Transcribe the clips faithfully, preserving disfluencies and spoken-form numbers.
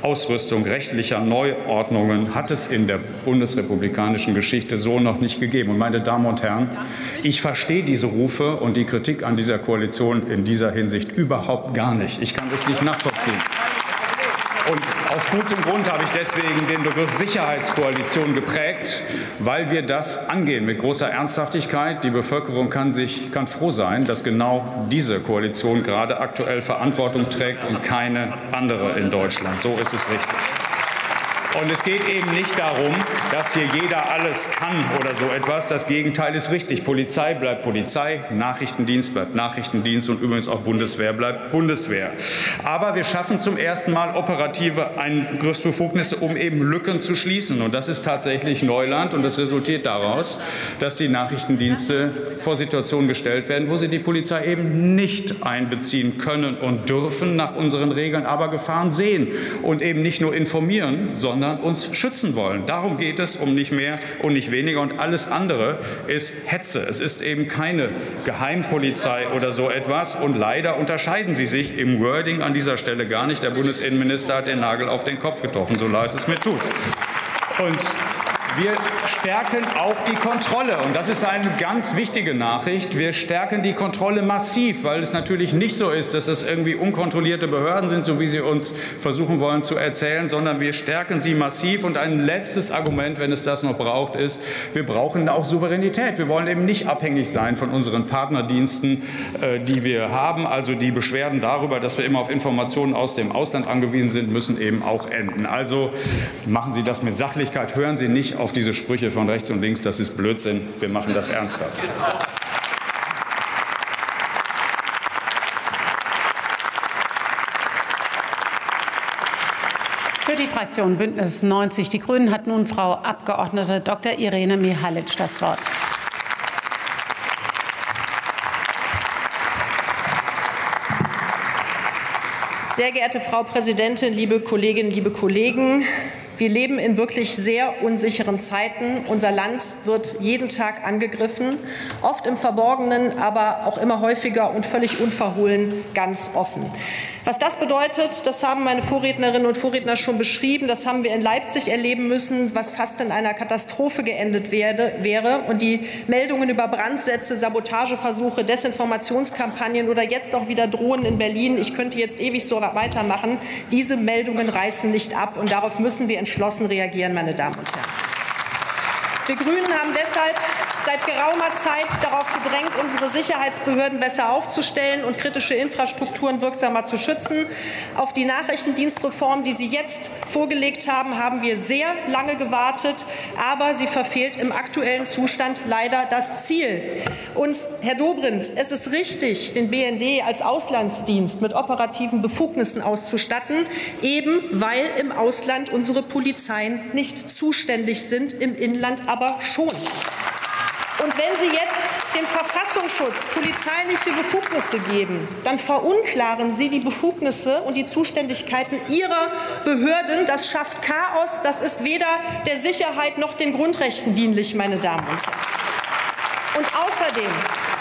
Ausrüstung rechtlicher Neuordnungen hat es in der bundesrepublikanischen Geschichte so noch nicht gegeben. Und meine Damen und Herren, ich verstehe diese Rufe und die Kritik an dieser Koalition in dieser Hinsicht überhaupt gar nicht. Ich kann es nicht nachvollziehen. Und aus gutem Grund habe ich deswegen den Begriff Sicherheitskoalition geprägt, weil wir das angehen mit großer Ernsthaftigkeit. Die Bevölkerung kann, sich, kann froh sein, dass genau diese Koalition gerade aktuell Verantwortung trägt und keine andere in Deutschland. So ist es richtig. Und es geht eben nicht darum, dass hier jeder alles kann oder so etwas. Das Gegenteil ist richtig. Polizei bleibt Polizei, Nachrichtendienst bleibt Nachrichtendienst und übrigens auch Bundeswehr bleibt Bundeswehr. Aber wir schaffen zum ersten Mal operative Eingriffsbefugnisse, um eben Lücken zu schließen. Und das ist tatsächlich Neuland. Und das resultiert daraus, dass die Nachrichtendienste vor Situationen gestellt werden, wo sie die Polizei eben nicht einbeziehen können und dürfen nach unseren Regeln, aber Gefahren sehen und eben nicht nur informieren, sondern uns schützen wollen. Darum geht es, um nicht mehr und nicht weniger. Und alles andere ist Hetze. Es ist eben keine Geheimpolizei oder so etwas. Und leider unterscheiden sie sich im Wording an dieser Stelle gar nicht. Der Bundesinnenminister hat den Nagel auf den Kopf getroffen, so leid es mir tut. Und wir stärken auch die Kontrolle. Und das ist eine ganz wichtige Nachricht. Wir stärken die Kontrolle massiv, weil es natürlich nicht so ist, dass es irgendwie unkontrollierte Behörden sind, so wie Sie uns versuchen wollen zu erzählen, sondern wir stärken sie massiv. Und ein letztes Argument, wenn es das noch braucht, ist, wir brauchen auch Souveränität. Wir wollen eben nicht abhängig sein von unseren Partnerdiensten, die wir haben. Also die Beschwerden darüber, dass wir immer auf Informationen aus dem Ausland angewiesen sind, müssen eben auch enden. Also machen Sie das mit Sachlichkeit. Hören Sie nicht auf diese Sprüche von rechts und links, das ist Blödsinn. Wir machen das ernsthaft. Für die Fraktion Bündnis neunzig Die Grünen hat nun Frau Abgeordnete Doktor Irene Mihalic das Wort. Sehr geehrte Frau Präsidentin, liebe Kolleginnen, liebe Kollegen! Wir leben in wirklich sehr unsicheren Zeiten. Unser Land wird jeden Tag angegriffen, oft im Verborgenen, aber auch immer häufiger und völlig unverhohlen ganz offen. Was das bedeutet, das haben meine Vorrednerinnen und Vorredner schon beschrieben. Das haben wir in Leipzig erleben müssen, was fast in einer Katastrophe geendet werde, wäre. Und die Meldungen über Brandsätze, Sabotageversuche, Desinformationskampagnen oder jetzt auch wieder Drohnen in Berlin, ich könnte jetzt ewig so weitermachen, diese Meldungen reißen nicht ab. Und darauf müssen wir entschlossen reagieren, meine Damen und Herren. Wir Grünen haben deshalb seit geraumer Zeit darauf gedrängt, unsere Sicherheitsbehörden besser aufzustellen und kritische Infrastrukturen wirksamer zu schützen. Auf die Nachrichtendienstreform, die Sie jetzt vorgelegt haben, haben wir sehr lange gewartet, aber sie verfehlt im aktuellen Zustand leider das Ziel. Und Herr Dobrindt, es ist richtig, den B N D als Auslandsdienst mit operativen Befugnissen auszustatten, eben weil im Ausland unsere Polizeien nicht zuständig sind, im Inland aber schon. Und wenn Sie jetzt dem Verfassungsschutz polizeiliche Befugnisse geben, dann verunklaren Sie die Befugnisse und die Zuständigkeiten Ihrer Behörden. Das schafft Chaos. Das ist weder der Sicherheit noch den Grundrechten dienlich, meine Damen und Herren. Und außerdem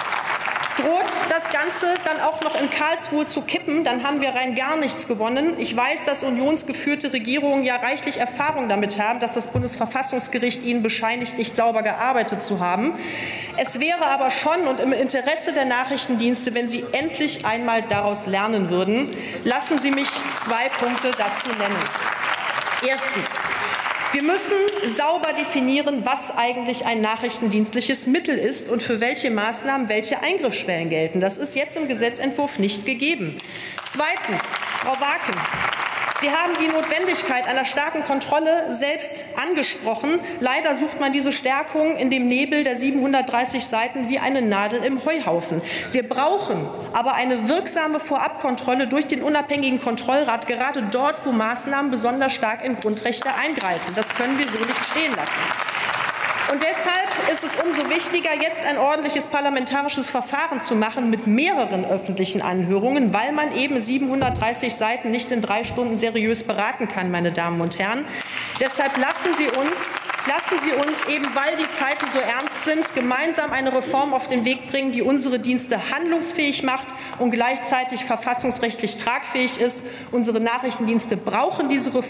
droht das Ganze dann auch noch in Karlsruhe zu kippen, dann haben wir rein gar nichts gewonnen. Ich weiß, dass unionsgeführte Regierungen ja reichlich Erfahrung damit haben, dass das Bundesverfassungsgericht ihnen bescheinigt, nicht sauber gearbeitet zu haben. Es wäre aber schon und im Interesse der Nachrichtendienste, wenn sie endlich einmal daraus lernen würden. Lassen Sie mich zwei Punkte dazu nennen. Erstens. Wir müssen sauber definieren, was eigentlich ein nachrichtendienstliches Mittel ist und für welche Maßnahmen welche Eingriffsschwellen gelten. Das ist jetzt im Gesetzentwurf nicht gegeben. Zweitens, Frau Waken, Sie haben die Notwendigkeit einer starken Kontrolle selbst angesprochen. Leider sucht man diese Stärkung in dem Nebel der siebenhundertdreißig Seiten wie eine Nadel im Heuhaufen. Wir brauchen aber eine wirksame Vorabkontrolle durch den unabhängigen Kontrollrat, gerade dort, wo Maßnahmen besonders stark in Grundrechte eingreifen. Das können wir so nicht stehen lassen. Und deshalb ist es umso wichtiger, jetzt ein ordentliches parlamentarisches Verfahren zu machen mit mehreren öffentlichen Anhörungen, weil man eben siebenhundertdreißig Seiten nicht in drei Stunden seriös beraten kann, meine Damen und Herren. Deshalb lassen Sie uns, lassen Sie uns eben, weil die Zeiten so ernst sind, gemeinsam eine Reform auf den Weg bringen, die unsere Dienste handlungsfähig macht und gleichzeitig verfassungsrechtlich tragfähig ist. Unsere Nachrichtendienste brauchen diese Reform.